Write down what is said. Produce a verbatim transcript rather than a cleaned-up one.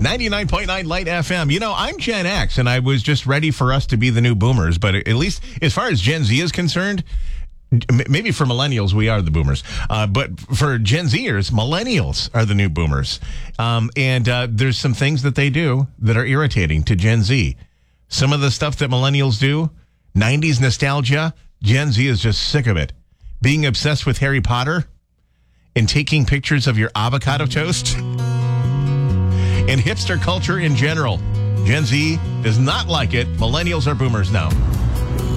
ninety-nine point nine Light F M. You know, I'm Gen X, and I was just ready for us to be the new boomers. But at least as far as Gen Z is concerned, maybe for millennials, we are the boomers. Uh, but for Gen Zers, millennials are the new boomers. Um, and uh, there's some things that they do that are irritating to Gen Z. Some of the stuff that millennials do, nineties nostalgia, Gen Z is just sick of it. Being obsessed with Harry Potter and taking pictures of your avocado toast and hipster culture in general. Gen Z does not like it. Millennials are boomers now.